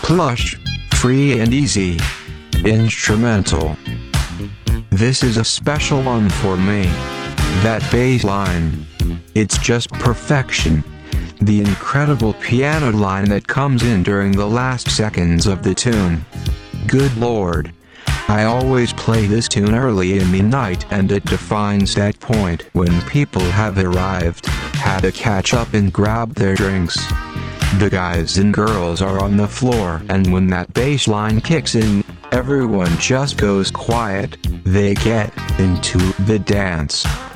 plush, free and easy. Instrumental. This is a special one for me. That bass line. It's just perfection. The incredible piano line that comes in during the last seconds of the tune. Good lord. I always play this tune early in the night, and it defines that point when people have arrived, had to catch up and grab their drinks. The guys and girls are on the floor, and when that bass line kicks in, everyone just goes quiet. They get into the dance.